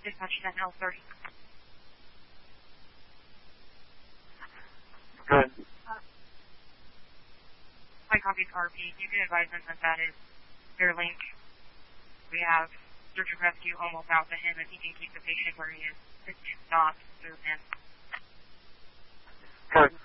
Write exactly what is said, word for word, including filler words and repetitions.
Dispatch ten L thirty. Good. Uh, my copy's R P. You can advise them that that is their link. We have search and rescue almost out to him, and he can keep the patient where he is. It's not through him. Good.